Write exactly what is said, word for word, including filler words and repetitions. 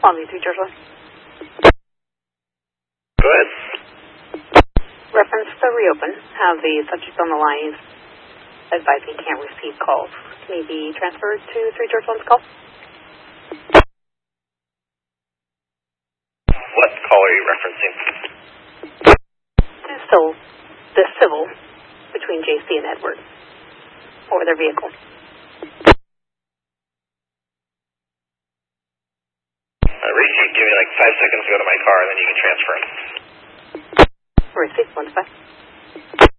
Longview three George one. Go ahead. Reference to reopen. Have the subject on the line advise he can't receive calls. Can he be transferred to three George one's call? What call are you referencing? The civil, the civil between J C and Edward, or their vehicle. Uh, receive, give me like five seconds to go to my car, and then you can transfer him. Receive, one five.